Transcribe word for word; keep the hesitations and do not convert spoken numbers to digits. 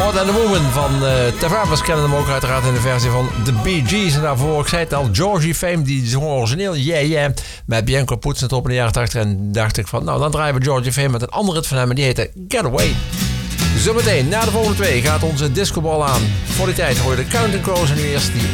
What and the Woman van uh, Tavares kennen hem ook uiteraard in de versie van The Bee Gees. En daarvoor, ik zei het al, Georgie Fame, die zong origineel Yeah Yeah met Bianco Poets op in de jaren tachtig. En dacht ik van, nou dan draaien we Georgie Fame met een andere hit van hem en die heette Getaway. Zometeen, na de volgende twee, gaat onze discobal aan. Voor die tijd hoor je de Counting Crows en nu eerst die